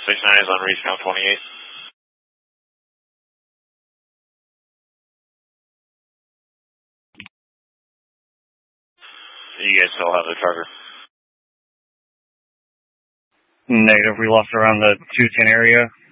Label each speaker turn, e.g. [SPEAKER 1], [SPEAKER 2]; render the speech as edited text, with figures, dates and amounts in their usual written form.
[SPEAKER 1] 69 is on reach now 28. You guys still have the charger?
[SPEAKER 2] Negative. We lost around the 210 area.